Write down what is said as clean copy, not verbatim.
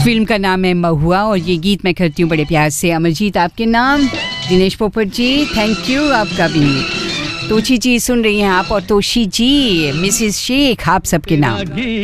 Film का नाम है महुआ और ये गीत मैं करती हूँ बड़े प्यार से। अमरजीत आपके नाम, दिनेश पोपट जी थैंक यू आपका भी। तोची जी सुन रही हैं आप और तोशी जी, मिसिस शेख आप सबके नाम।